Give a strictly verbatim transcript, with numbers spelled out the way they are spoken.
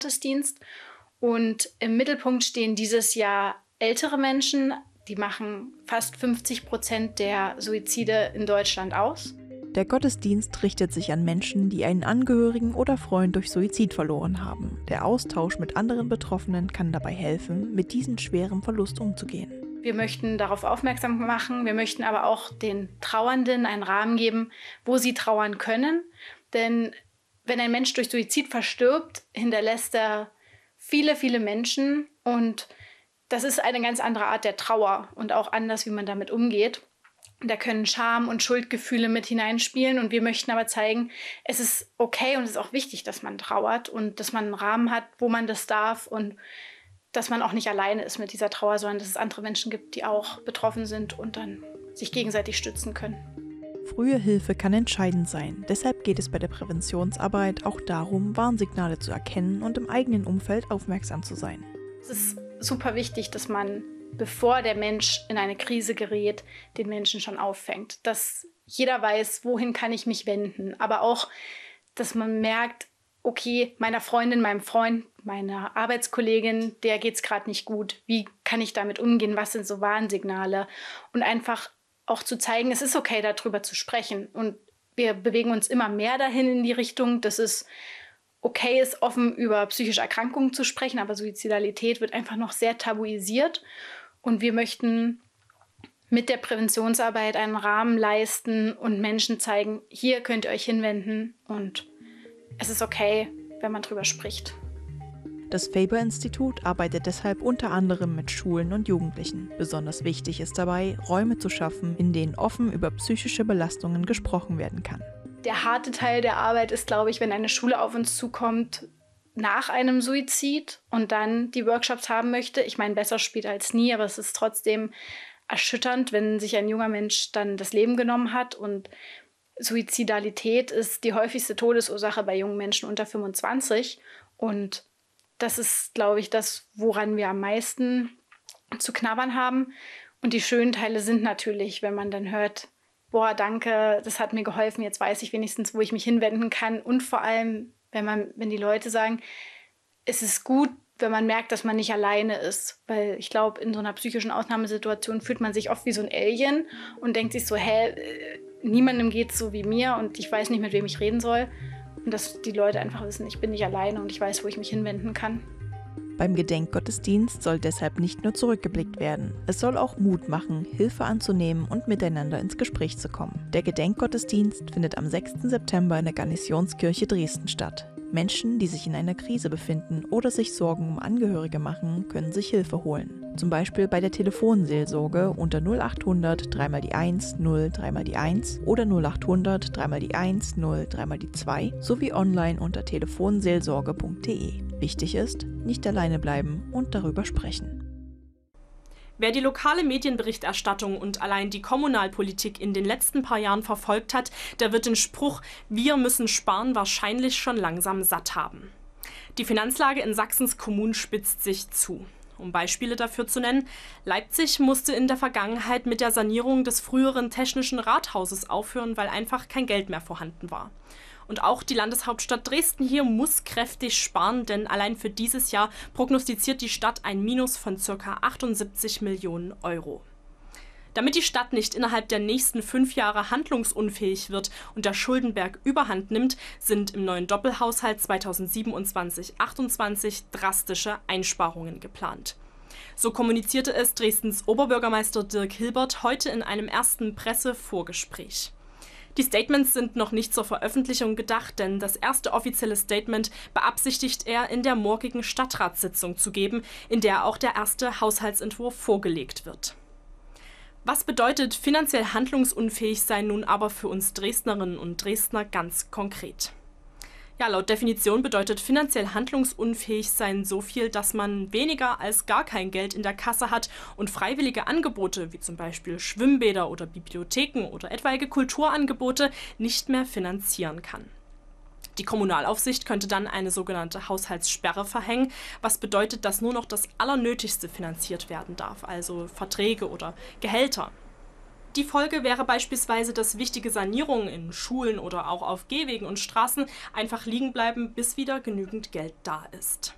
Gottesdienst. Und im Mittelpunkt stehen dieses Jahr ältere Menschen. Die machen fast fünfzig Prozent der Suizide in Deutschland aus. Der Gottesdienst richtet sich an Menschen, die einen Angehörigen oder Freund durch Suizid verloren haben. Der Austausch mit anderen Betroffenen kann dabei helfen, mit diesem schweren Verlust umzugehen. Wir möchten darauf aufmerksam machen, wir möchten aber auch den Trauernden einen Rahmen geben, wo sie trauern können. Denn wenn ein Mensch durch Suizid verstirbt, hinterlässt er viele, viele Menschen. Und das ist eine ganz andere Art der Trauer und auch anders, wie man damit umgeht. Da können Scham- und Schuldgefühle mit hineinspielen. Und wir möchten aber zeigen, es ist okay und es ist auch wichtig, dass man trauert und dass man einen Rahmen hat, wo man das darf und dass man auch nicht alleine ist mit dieser Trauer, sondern dass es andere Menschen gibt, die auch betroffen sind und dann sich gegenseitig stützen können. Frühe Hilfe kann entscheidend sein. Deshalb geht es bei der Präventionsarbeit auch darum, Warnsignale zu erkennen und im eigenen Umfeld aufmerksam zu sein. Es ist super wichtig, dass man, bevor der Mensch in eine Krise gerät, den Menschen schon auffängt. Dass jeder weiß, wohin kann ich mich wenden. Aber auch, dass man merkt, okay, meiner Freundin, meinem Freund, meiner Arbeitskollegin, der geht es gerade nicht gut. Wie kann ich damit umgehen? Was sind so Warnsignale? Und einfach auch zu zeigen, es ist okay, darüber zu sprechen. Und wir bewegen uns immer mehr dahin in die Richtung, dass es okay ist, offen über psychische Erkrankungen zu sprechen, aber Suizidalität wird einfach noch sehr tabuisiert. Und wir möchten mit der Präventionsarbeit einen Rahmen leisten und Menschen zeigen, hier könnt ihr euch hinwenden und es ist okay, wenn man drüber spricht. Das Faber-Institut arbeitet deshalb unter anderem mit Schulen und Jugendlichen. Besonders wichtig ist dabei, Räume zu schaffen, in denen offen über psychische Belastungen gesprochen werden kann. Der harte Teil der Arbeit ist, glaube ich, wenn eine Schule auf uns zukommt nach einem Suizid und dann die Workshops haben möchte. Ich meine, besser spät als nie, aber es ist trotzdem erschütternd, wenn sich ein junger Mensch dann das Leben genommen hat. Und Suizidalität ist die häufigste Todesursache bei jungen Menschen unter fünfundzwanzig. Und das ist, glaube ich, das, woran wir am meisten zu knabbern haben. Und die schönen Teile sind natürlich, wenn man dann hört, boah, danke, das hat mir geholfen, jetzt weiß ich wenigstens, wo ich mich hinwenden kann. Und vor allem, wenn man, wenn die Leute sagen, es ist gut, wenn man merkt, dass man nicht alleine ist. Weil ich glaube, in so einer psychischen Ausnahmesituation fühlt man sich oft wie so ein Alien und denkt sich so, hä, niemandem geht's so wie mir und ich weiß nicht, mit wem ich reden soll. Und dass die Leute einfach wissen, ich bin nicht alleine und ich weiß, wo ich mich hinwenden kann. Beim Gedenkgottesdienst soll deshalb nicht nur zurückgeblickt werden. Es soll auch Mut machen, Hilfe anzunehmen und miteinander ins Gespräch zu kommen. Der Gedenkgottesdienst findet am sechsten September in der Garnisionskirche Dresden statt. Menschen, die sich in einer Krise befinden oder sich Sorgen um Angehörige machen, können sich Hilfe holen. Zum Beispiel bei der Telefonseelsorge unter null acht hundert drei mal die eins, null drei mal die eins oder null acht hundert drei mal die eins, null drei mal die zwei sowie online unter telefonseelsorge punkt de. Wichtig ist, nicht alleine bleiben und darüber sprechen. Wer die lokale Medienberichterstattung und allein die Kommunalpolitik in den letzten paar Jahren verfolgt hat, der wird den Spruch „Wir müssen sparen" wahrscheinlich schon langsam satt haben. Die Finanzlage in Sachsens Kommunen spitzt sich zu. Um Beispiele dafür zu nennen, Leipzig musste in der Vergangenheit mit der Sanierung des früheren Technischen Rathauses aufhören, weil einfach kein Geld mehr vorhanden war. Und auch die Landeshauptstadt Dresden hier muss kräftig sparen, denn allein für dieses Jahr prognostiziert die Stadt ein Minus von ca. achtundsiebzig Millionen Euro. Damit die Stadt nicht innerhalb der nächsten fünf Jahre handlungsunfähig wird und der Schuldenberg überhand nimmt, sind im neuen Doppelhaushalt zweitausendsiebenundzwanzig achtundzwanzig drastische Einsparungen geplant. So kommunizierte es Dresdens Oberbürgermeister Dirk Hilbert heute in einem ersten Pressevorgespräch. Die Statements sind noch nicht zur Veröffentlichung gedacht, denn das erste offizielle Statement beabsichtigt er in der morgigen Stadtratssitzung zu geben, in der auch der erste Haushaltsentwurf vorgelegt wird. Was bedeutet finanziell handlungsunfähig sein nun aber für uns Dresdnerinnen und Dresdner ganz konkret? Ja, laut Definition bedeutet finanziell handlungsunfähig sein so viel, dass man weniger als gar kein Geld in der Kasse hat und freiwillige Angebote wie zum Beispiel Schwimmbäder oder Bibliotheken oder etwaige Kulturangebote nicht mehr finanzieren kann. Die Kommunalaufsicht könnte dann eine sogenannte Haushaltssperre verhängen, was bedeutet, dass nur noch das Allernötigste finanziert werden darf, also Verträge oder Gehälter. Die Folge wäre beispielsweise, dass wichtige Sanierungen in Schulen oder auch auf Gehwegen und Straßen einfach liegen bleiben, bis wieder genügend Geld da ist.